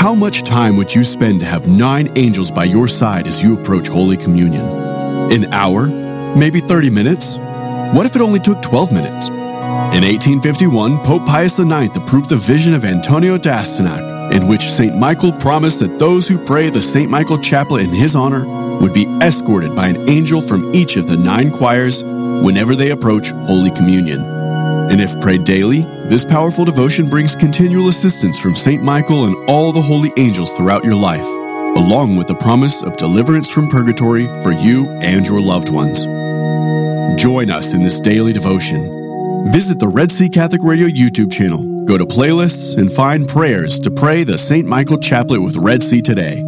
How much time would you spend to have 9 angels by your side as you approach Holy Communion? An hour? Maybe 30 minutes? What if it only took 12 minutes? In 1851, Pope Pius IX approved the vision of Antonio d'Astyanac, in which St. Michael promised that those who pray the St. Michael Chaplet in his honor would be escorted by an angel from each of the 9 choirs whenever they approach Holy Communion. And if prayed daily, this powerful devotion brings continual assistance from St. Michael and all the holy angels throughout your life, along with the promise of deliverance from purgatory for you and your loved ones. Join us in this daily devotion. Visit the Red Sea Catholic Radio YouTube channel, go to playlists, and find prayers to pray the St. Michael Chaplet with Red Sea today.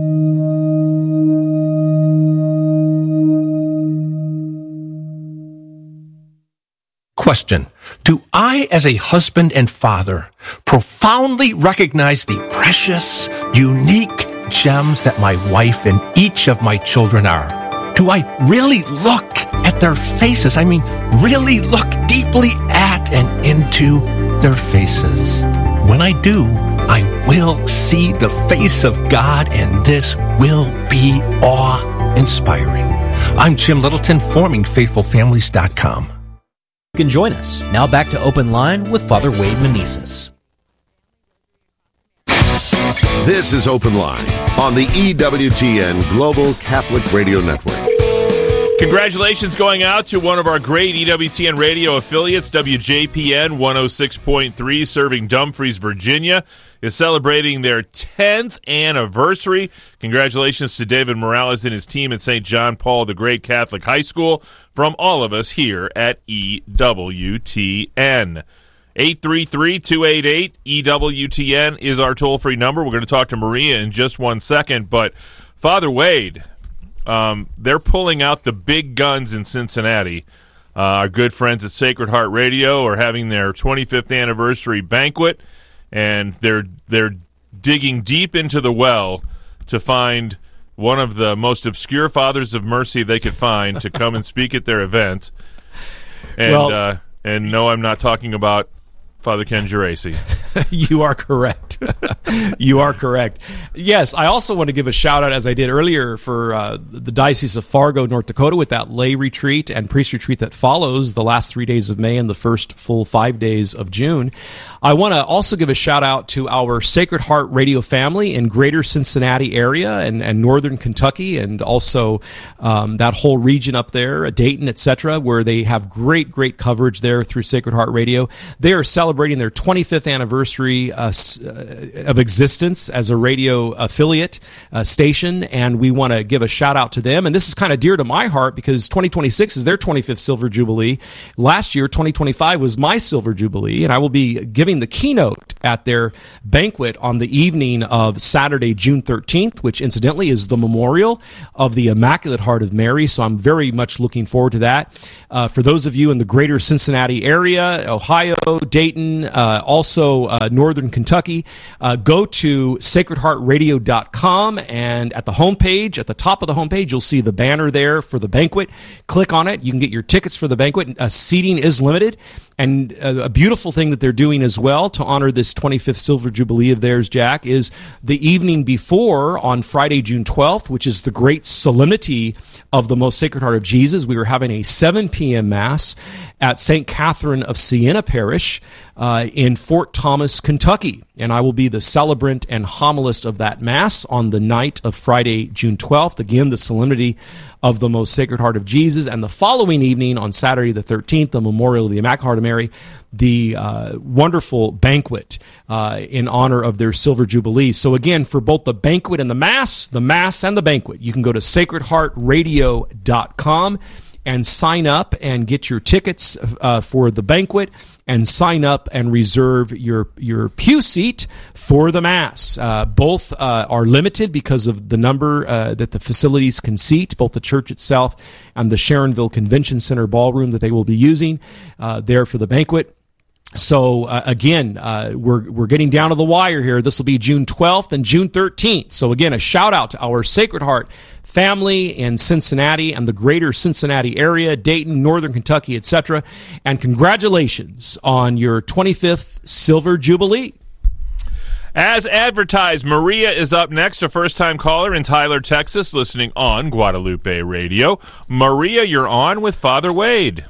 Question: do I, as a husband and father, profoundly recognize the precious, unique gems that my wife and each of my children are? Do I really look at their faces? I mean, really look deeply at and into their faces. When I do, I will see the face of God, and this will be awe-inspiring. I'm Jim Littleton, formingfaithfulfamilies.com. You can join us. Now back to Open Line with Father Wade Meneses. This is Open Line on the EWTN Global Catholic Radio Network. Congratulations going out to one of our great EWTN radio affiliates, WJPN 106.3, serving Dumfries, Virginia, is celebrating their 10th anniversary. Congratulations to David Morales and his team at St. John Paul the Great Catholic High School from all of us here at EWTN. 833-288-EWTN is our toll-free number. We're going to talk to Maria in just one second, but Father Wade, they're pulling out the big guns in Cincinnati. Our good friends at Sacred Heart Radio are having their 25th anniversary banquet, and they're digging deep into the well to find one of the most obscure fathers of mercy they could find to come and speak at their event. And and no, I'm not talking about Father Ken Geraci. You are correct. You are correct. Yes, I also want to give a shout-out, as I did earlier, for the Diocese of Fargo, North Dakota, with that lay retreat and priest retreat that follows the last 3 days of May and the first full 5 days of June. I want to also give a shout-out to our Sacred Heart radio family in greater Cincinnati area and northern Kentucky, and also that whole region up there, Dayton, etc., where they have great coverage there through Sacred Heart Radio. They are celebrating their 25th anniversary of existence as a radio affiliate station, and we want to give a shout-out to them. And this is kind of dear to my heart because 2026 is their 25th Silver Jubilee. Last year, 2025, was my Silver Jubilee, and I will be giving the keynote at their banquet on the evening of Saturday, June 13th, which incidentally is the memorial of the Immaculate Heart of Mary, so I'm very much looking forward to that. For those of you in the greater Cincinnati area, Ohio, Dayton, also northern Kentucky, go to sacredheartradio.com, and at the homepage, at the top of the homepage, you'll see the banner there for the banquet. Click on it. You can get your tickets for the banquet. Seating is limited, and a beautiful thing that they're doing as well to honor this 25th Silver Jubilee of theirs, Jack, is the evening before, on Friday, June 12th, which is the great solemnity of the Most Sacred Heart of Jesus. We are having a 7 p.m. Mass at St. Catherine of Siena Parish in Fort Thomas, Kentucky. And I will be the celebrant and homilist of that Mass on the night of Friday, June 12th. Again, the solemnity of the Most Sacred Heart of Jesus. And the following evening, on Saturday the 13th, the memorial of the Immaculate Heart of Mary, the wonderful banquet in honor of their Silver Jubilee. So again, for both the banquet and the Mass and the banquet, you can go to sacredheartradio.com and sign up and get your tickets for the banquet, and sign up and reserve your pew seat for the Mass. Both are limited because of the number that the facilities can seat, both the church itself and the Sharonville Convention Center ballroom that they will be using there for the banquet. So again, we're getting down to the wire here. This will be June 12th and June 13th. So again, a shout out to our Sacred Heart family in Cincinnati and the greater Cincinnati area, Dayton, Northern Kentucky, etc. And congratulations on your 25th Silver Jubilee. As advertised, Maria is up next, a first-time caller in Tyler, Texas, listening on Guadalupe Radio. Maria, you're on with Father Wade.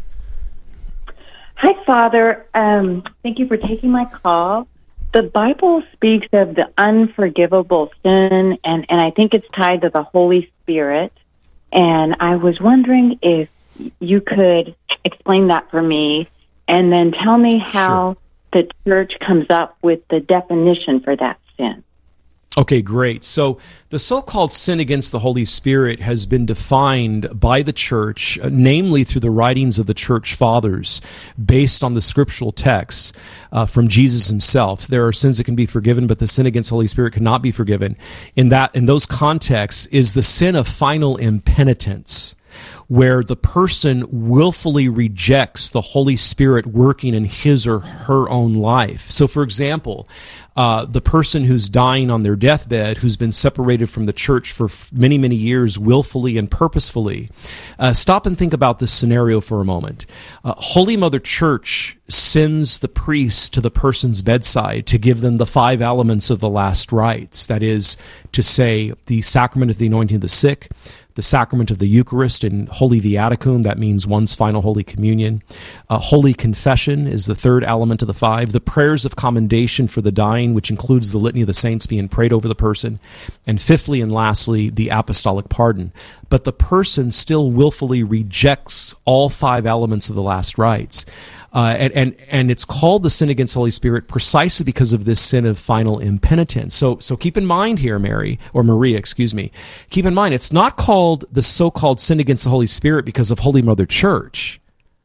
Hi, Father. Thank you for taking my call. The Bible speaks of the unforgivable sin, and I think it's tied to the Holy Spirit. And I was wondering if you could explain that for me, and then tell me how the church comes up with the definition for that sin. Okay, great. So the so-called sin against the Holy Spirit has been defined by the church, namely through the writings of the church fathers, based on the scriptural texts from Jesus himself. There are sins that can be forgiven, but the sin against the Holy Spirit cannot be forgiven. In those contexts is the sin of final impenitence, where the person willfully rejects the Holy Spirit working in his or her own life. So, for example, the person who's dying on their deathbed, who's been separated from the church for many, many years, willfully and purposefully. Stop and think about this scenario for a moment. Holy Mother Church sends the priest to the person's bedside to give them the 5 elements of the last rites. That is to say, the sacrament of the anointing of the sick, the sacrament of the Eucharist and Holy Viaticum, that means one's final Holy Communion. Holy Confession is the 3rd element of the 5. The prayers of commendation for the dying, which includes the Litany of the Saints being prayed over the person. And 5thly and lastly, the Apostolic Pardon. But the person still willfully rejects all 5 elements of the last rites. And it's called the sin against the Holy Spirit precisely because of this sin of final impenitence. So keep in mind here, Maria, keep in mind, it's not called the so-called sin against the Holy Spirit because of Holy Mother Church.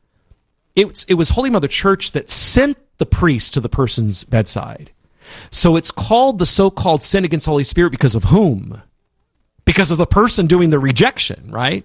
It was Holy Mother Church that sent the priest to the person's bedside. So it's called the so-called sin against the Holy Spirit because of whom? Because of the person doing the rejection, right?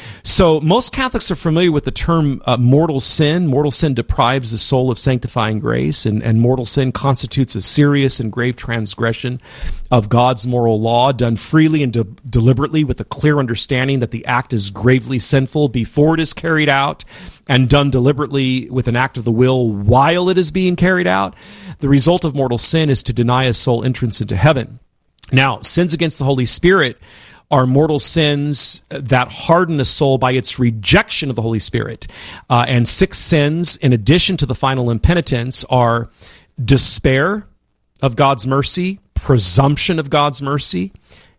So most Catholics are familiar with the term mortal sin. Mortal sin deprives the soul of sanctifying grace, and mortal sin constitutes a serious and grave transgression of God's moral law, done freely and deliberately with a clear understanding that the act is gravely sinful before it is carried out, and done deliberately with an act of the will while it is being carried out. The result of mortal sin is to deny a soul entrance into heaven. Now, sins against the Holy Spirit are mortal sins that harden a soul by its rejection of the Holy Spirit. And 6 sins, in addition to the final impenitence, are despair of God's mercy, presumption of God's mercy,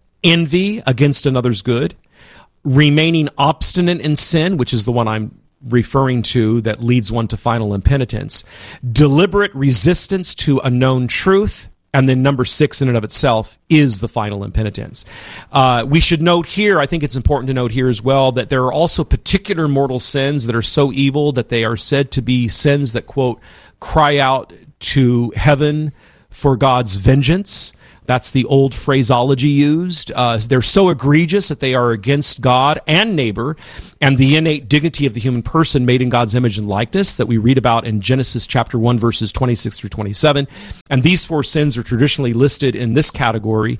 envy against another's good, remaining obstinate in sin, which is the one I'm referring to that leads one to final impenitence, deliberate resistance to a known truth, and then number 6 in and of itself is the final impenitence. We should note here, I think it's important to note here as well, that there are also particular mortal sins that are so evil that they are said to be sins that, quote, cry out to heaven for God's vengeance. That's the old phraseology used. They're so egregious that they are against God and neighbor and the innate dignity of the human person made in God's image and likeness that we read about in Genesis chapter 1, verses 26 through 27. And these 4 sins are traditionally listed in this category,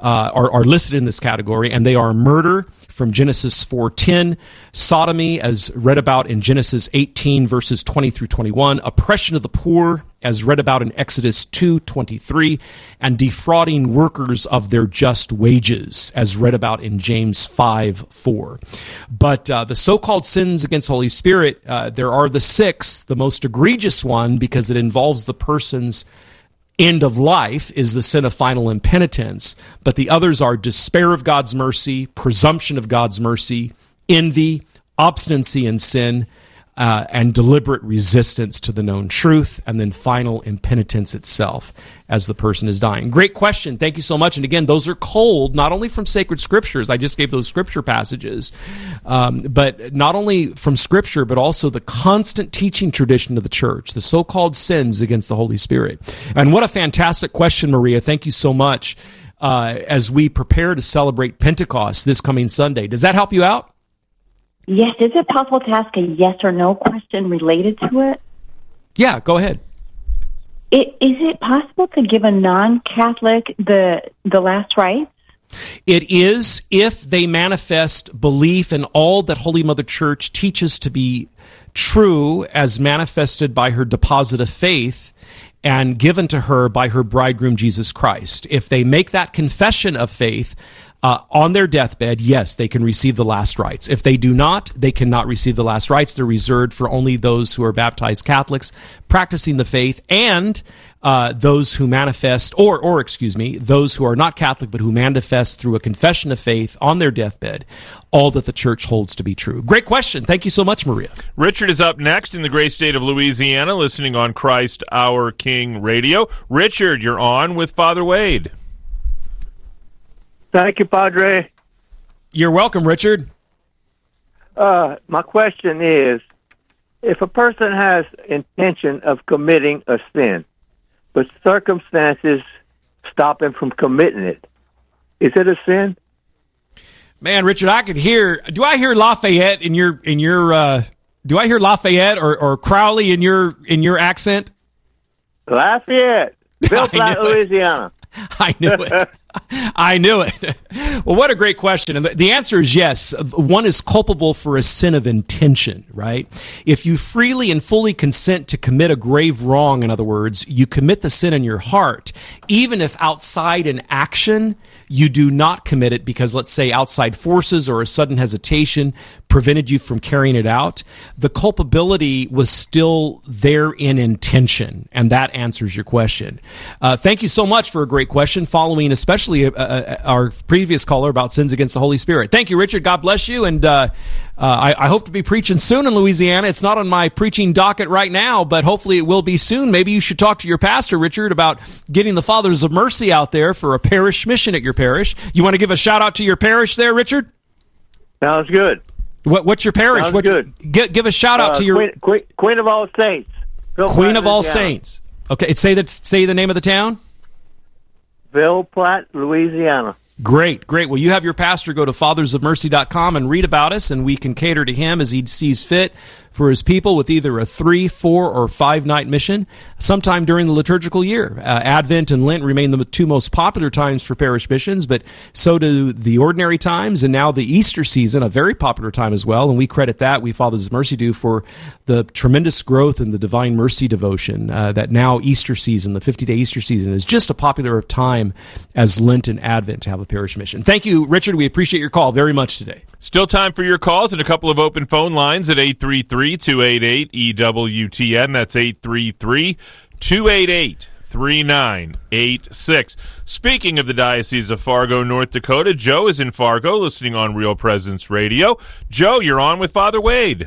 are listed in this category, and they are murder from Genesis 4:10, sodomy as read about in Genesis 18, verses 20 through 21, oppression of the poor as read about in Exodus 2:23, and defrauding workers of their just wages as read about in James 5:4. But the so-called sins against the Holy Spirit, there are the 6, the most egregious one because it involves the person's end of life is the sin of final impenitence, but the others are despair of God's mercy, presumption of God's mercy, envy, obstinacy in sin, and deliberate resistance to the known truth, and then final impenitence itself as the person is dying. Great question. Thank you so much. And again, those are culled not only from sacred scriptures, I just gave those scripture passages, but not only from scripture, but also the constant teaching tradition of the church, the so-called sins against the Holy Spirit. And what a fantastic question, Maria. Thank you so much. As we prepare to celebrate Pentecost this coming Sunday, does that help you out? Yes. Is it possible to ask a yes or no question related to it? Yeah, go ahead. Is it possible to give a non-Catholic the last rites? It is if they manifest belief in all that Holy Mother Church teaches to be true as manifested by her deposit of faith, and given to her by her bridegroom, Jesus Christ. If they make that confession of faith on their deathbed, yes, they can receive the last rites. If they do not, they cannot receive the last rites. They're reserved for only those who are baptized Catholics practicing the faith, and those who manifest, those who are not Catholic but who manifest through a confession of faith on their deathbed all that the church holds to be true. Great question. Thank you so much, Maria. Richard is up next in the great state of Louisiana, listening on Christ Our King Radio. Richard, you're on with Father Wade. Thank you, Padre. You're welcome, Richard. My question is, if a person has intention of committing a sin, but circumstances stop him from committing it, is it a sin? Man, Richard, I could hear. Do I hear Lafayette in your? Do I hear Lafayette or Crowley in your accent? Lafayette, Ville Platte, Louisiana. I knew it. I knew it. Well, what a great question. And the answer is yes. One is culpable for a sin of intention, right? If you freely and fully consent to commit a grave wrong, in other words, you commit the sin in your heart, even if outside an action, you do not commit it because, let's say, outside forces or a sudden hesitation prevented you from carrying it out, the culpability was still there in intention, and that answers your question. Thank you so much for a great question, following especially our previous caller about sins against the Holy Spirit. Thank you, Richard. God bless you, and I hope to be preaching soon in Louisiana. It's not on my preaching docket right now, but hopefully it will be soon. Maybe you should talk to your pastor, Richard, about getting the Fathers of Mercy out there for a parish mission at your parish. You want to give a shout-out to your parish there, Richard? Sounds good. What's your parish? Sounds good. Give a shout-out to your... Queen of All Saints. Queen of All Saints. Okay, say the name of the town? Ville Platte, Louisiana. Great. Well, you have your pastor go to fathersofmercy.com and read about us, and we can cater to him as he sees fit for his people with either a 3, 4, or 5-night mission sometime during the liturgical year. Advent and Lent remain the two most popular times for parish missions, but so do the ordinary times, and now the Easter season, a very popular time as well, and we credit that, we Fathers of Mercy do, for the tremendous growth in the Divine Mercy devotion, that now Easter season, the 50-day Easter season, is just a popular time as Lent and Advent to have a parish mission. Thank you, Richard. We appreciate your call very much today. Still time for your calls and a couple of open phone lines at 833-288-EWTN. That's 833-288-3986. Speaking of the Diocese of Fargo, North Dakota, Joe is in Fargo listening on Real Presence Radio. Joe, you're on with Father Wade.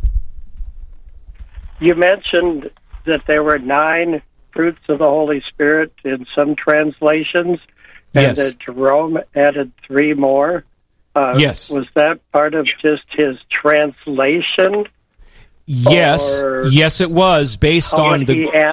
You mentioned that there were 9 fruits of the Holy Spirit in some translations, and that Jerome added 3 more. Yes. Was that part of just his translation? Yes. Yes, it was, based on the...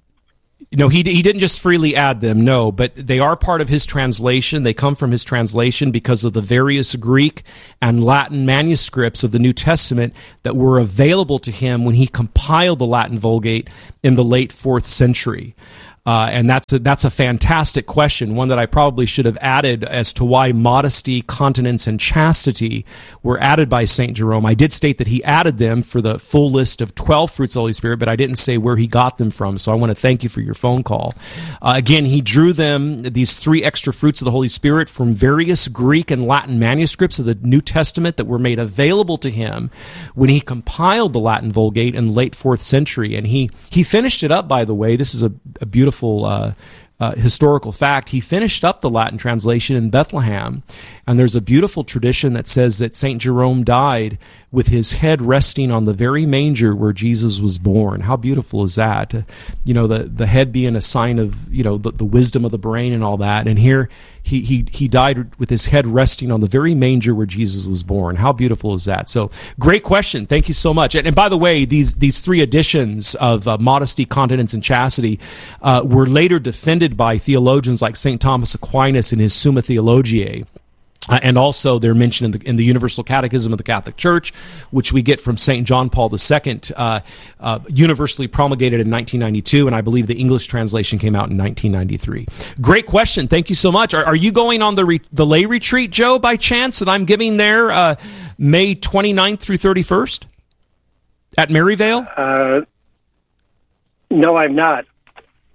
No, he didn't just freely add them, no, but they are part of his translation. They come from his translation because of the various Greek and Latin manuscripts of the New Testament that were available to him when he compiled the Latin Vulgate in the late 4th century. And that's a fantastic question, one that I probably should have added as to why modesty, continence, and chastity were added by St. Jerome. I did state that he added them for the full list of 12 fruits of the Holy Spirit, but I didn't say where he got them from, so I want to thank you for your phone call. Again, he drew these 3 extra fruits of the Holy Spirit from various Greek and Latin manuscripts of the New Testament that were made available to him when he compiled the Latin Vulgate in the late 4th century. And he finished it up, by the way. This is a beautiful historical fact. He finished up the Latin translation in Bethlehem, and there's a beautiful tradition that says that St. Jerome died with his head resting on the very manger where Jesus was born. How beautiful is that? The head being a sign of, the wisdom of the brain and all that. And here he died with his head resting on the very manger where Jesus was born. How beautiful is that? So, great question. Thank you so much. And by the way, these 3 editions of modesty, continence, and chastity were later defended by theologians like St. Thomas Aquinas in his Summa Theologiae. And also, they're mentioned in the Universal Catechism of the Catholic Church, which we get from St. John Paul II, universally promulgated in 1992, and I believe the English translation came out in 1993. Great question. Thank you so much. Are you going on the lay retreat, Joe, by chance, that I'm giving there May 29th through 31st at Maryvale? No, I'm not.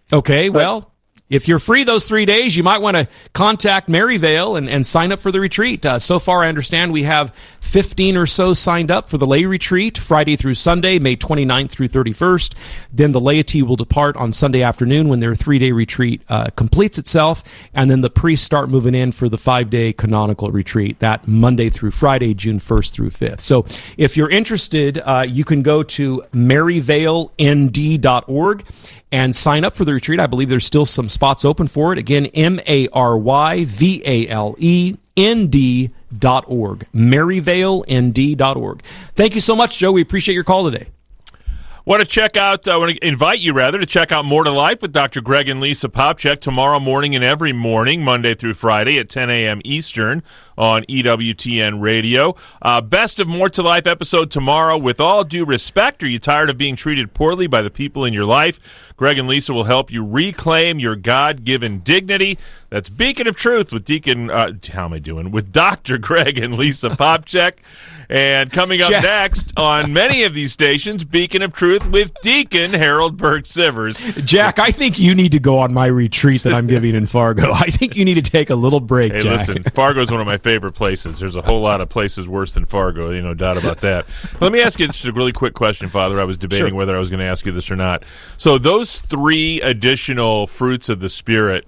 Okay, well, if you're free those 3 days, you might want to contact Maryvale and sign up for the retreat. So far, I understand we have 15 or so signed up for the lay retreat, Friday through Sunday, May 29th through 31st. Then the laity will depart on Sunday afternoon when their 3-day retreat completes itself, and then the priests start moving in for the 5-day canonical retreat, that Monday through Friday, June 1st through 5th. So if you're interested, you can go to maryvaleND.org and sign up for the retreat. I believe there's still some spots open for it. Again, MaryValeND.org. MaryValeND.org. Thank you so much, Joe. We appreciate your call today. I want to invite you to check out More to Life with Dr. Greg and Lisa Popcak tomorrow morning and every morning, Monday through Friday at 10 a.m. Eastern on EWTN Radio. Best of More to Life episode tomorrow. With all due respect, are you tired of being treated poorly by the people in your life? Greg and Lisa will help you reclaim your God-given dignity. That's Beacon of Truth with with Dr. Greg and Lisa Popcak. And coming up next on many of these stations, Beacon of Truth with Deacon Harold Burke-Sivers. Jack, I think you need to go on my retreat that I'm giving in Fargo. I think you need to take a little break, Hey, Jack. Listen, Fargo is one of my favorite places. There's a whole lot of places worse than Fargo, no doubt about that. Let me ask you just a really quick question, Father. I was debating whether I was going to ask you this or not. So those 3 additional fruits of the Spirit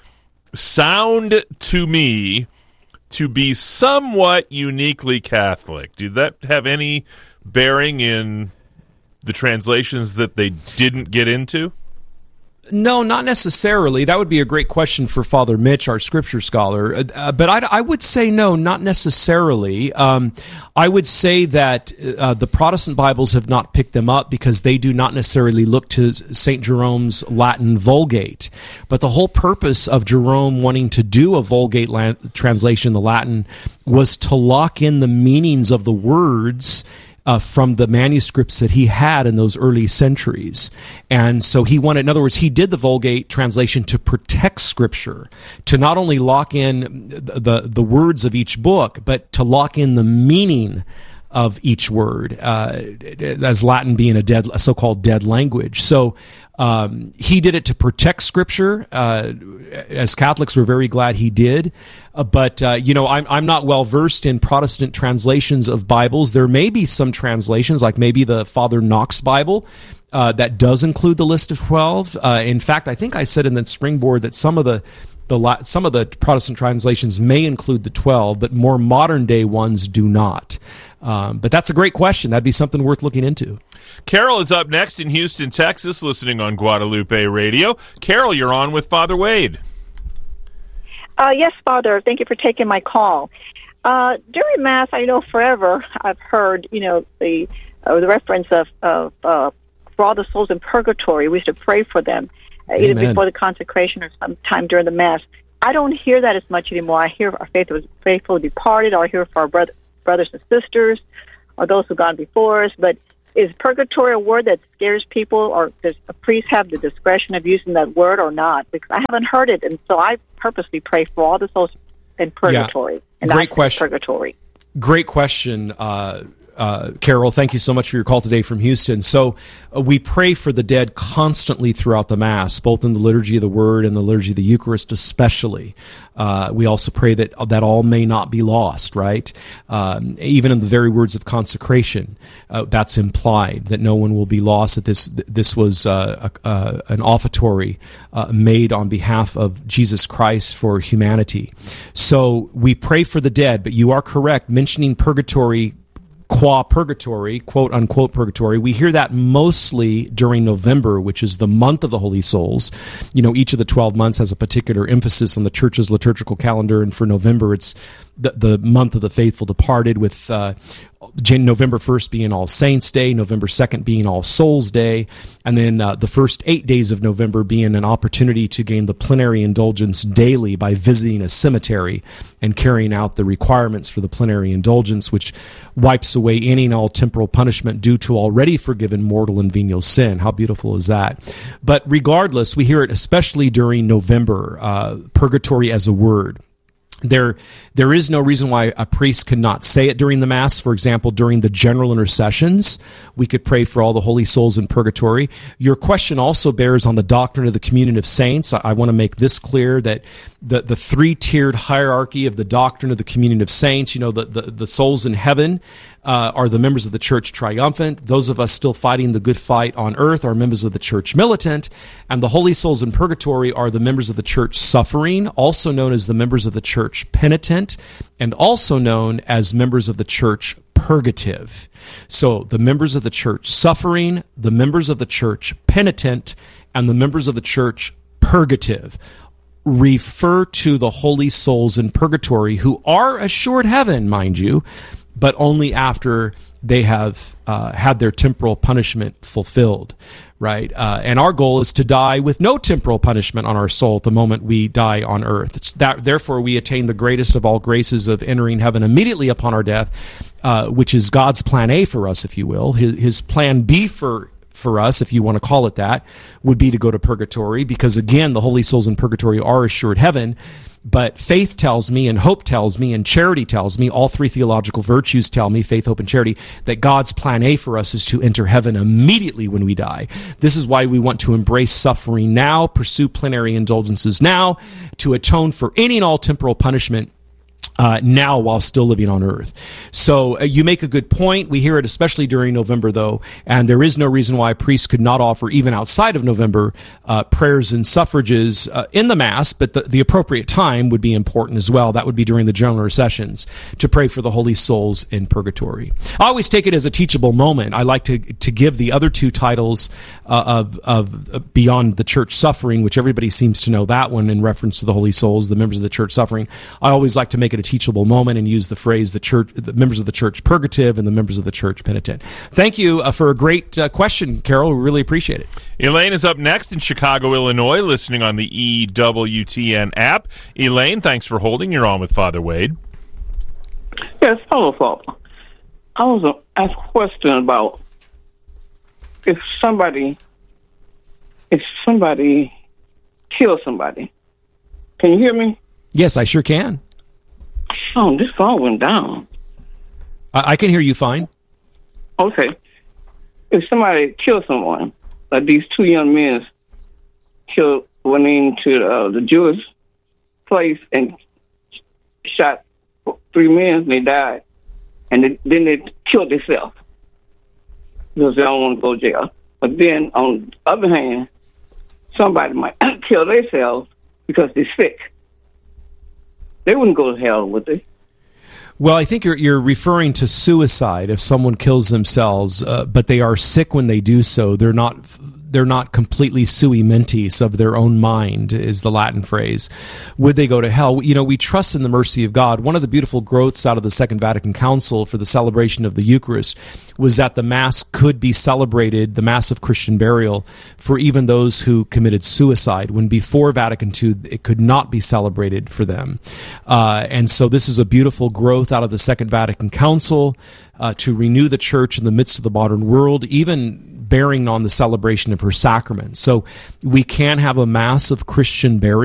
sound to me to be somewhat uniquely Catholic. Did that have any bearing in the translations that they didn't get into? No, not necessarily. That would be a great question for Father Mitch, our scripture scholar. But I would say no, not necessarily. I would say that the Protestant Bibles have not picked them up because they do not necessarily look to St. Jerome's Latin Vulgate. But the whole purpose of Jerome wanting to do a Vulgate translation, the Latin, was to lock in the meanings of the words from the manuscripts that he had in those early centuries. And so he wanted, in other words, he did the Vulgate translation to protect Scripture, to not only lock in the words of each book, but to lock in the meaning of each word, as Latin being a so-called dead language. So he did it to protect Scripture. As Catholics, we're very glad he did. But I'm not well versed in Protestant translations of Bibles. There may be some translations, like maybe the Father Knox Bible, that does include the list of 12. In fact, I think I said in the springboard that some of the Protestant translations may include the 12, but more modern day ones do not. But that's a great question. That'd be something worth looking into. Carol is up next in Houston, Texas, listening on Guadalupe Radio. Carol, you're on with Father Wade. Yes, Father. Thank you for taking my call. During Mass, I know forever I've heard, the reference of for all the souls in purgatory. We used to pray for them, either before the consecration or sometime during the Mass. I don't hear that as much anymore. I hear our faithful departed, or I hear for our brothers and sisters, or those who've gone before us. But is purgatory a word that scares people, or does a priest have the discretion of using that word or not? Because I haven't heard it, and so I purposely pray for all the souls in purgatory. And great question. Purgatory. Great question, Carol. Thank you so much for your call today from Houston. So we pray for the dead constantly throughout the Mass, both in the Liturgy of the Word and the Liturgy of the Eucharist especially. We also pray that all may not be lost, right? Even in the very words of consecration, that's implied, that no one will be lost, that this was an offertory made on behalf of Jesus Christ for humanity. So we pray for the dead, but you are correct, mentioning purgatory, qua purgatory, quote unquote purgatory. We hear that mostly during November, which is the month of the Holy Souls. Each of the 12 months has a particular emphasis on the Church's liturgical calendar, and for November, it's the month of the faithful departed, with November 1st being All Saints' Day, November 2nd being All Souls' Day, and then the first 8 days of November being an opportunity to gain the plenary indulgence daily by visiting a cemetery and carrying out the requirements for the plenary indulgence, which wipes away any and all temporal punishment due to already forgiven mortal and venial sin. How beautiful is that? But regardless, we hear it especially during November, purgatory as a word. There is no reason why a priest could not say it during the Mass. For example, during the general intercessions, we could pray for all the holy souls in purgatory. Your question also bears on the doctrine of the communion of saints. I want to make this clear, that the three-tiered hierarchy of the doctrine of the communion of saints, the souls in heaven are the members of the church triumphant. Those of us still fighting the good fight on earth are members of the church militant. And the holy souls in purgatory are the members of the church suffering, also known as the members of the church penitent, and also known as members of the church purgative. So the members of the church suffering, the members of the church penitent, and the members of the church purgative refer to the holy souls in purgatory, who are assured heaven, mind you, but only after they have had their temporal punishment fulfilled, right? And our goal is to die with no temporal punishment on our soul at the moment we die on earth. Therefore, we attain the greatest of all graces of entering heaven immediately upon our death, which is God's plan A for us, if you will. His plan B for us, if you want to call it that, would be to go to purgatory, because again, the holy souls in purgatory are assured heaven. But faith tells me, and hope tells me, and charity tells me, all three theological virtues tell me, faith, hope, and charity, that God's plan A for us is to enter heaven immediately when we die. This is why we want to embrace suffering now, pursue plenary indulgences now, to atone for any and all temporal punishment now while still living on earth. So you make a good point. We hear it especially during November, though, and there is no reason why a priest could not offer, even outside of November, prayers and suffrages in the Mass, but the appropriate time would be important as well. That would be during the general intercessions, to pray for the holy souls in purgatory. I always take it as a teachable moment. I like to give the other two titles of Beyond the Church Suffering, which everybody seems to know that one in reference to the holy souls, the members of the church suffering. I always like to make it a teachable moment and use the phrase the members of the church purgative and the members of the church penitent. Thank you for a great question, Carol. We really appreciate it. Elaine is up next in Chicago, Illinois, listening on the EWTN app. Elaine, thanks for holding. You're on with Father Wade. Yes, hello, Father. I was asked a question about if somebody kills somebody. Can you hear me? Yes, I sure can. Oh, this phone went down. I can hear you fine. Okay. If somebody kills someone, like these two young men went into the Jewish place and shot 3 men, and they died. And then they killed themselves because they don't want to go to jail. But then, on the other hand, somebody might kill themselves because they're sick. They wouldn't go to hell, would they? Well, I think you're referring to suicide. If someone kills themselves, but they are sick when they do so, they're not completely sui mentis of their own mind, is the Latin phrase. Would they go to hell? We trust in the mercy of God. One of the beautiful growths out of the Second Vatican Council for the celebration of the Eucharist was that the Mass could be celebrated, the Mass of Christian burial, for even those who committed suicide, when before Vatican II it could not be celebrated for them. And so this is a beautiful growth out of the Second Vatican Council to renew the Church in the midst of the modern world, even bearing on the celebration of her sacraments. So we can have a Mass of Christian burial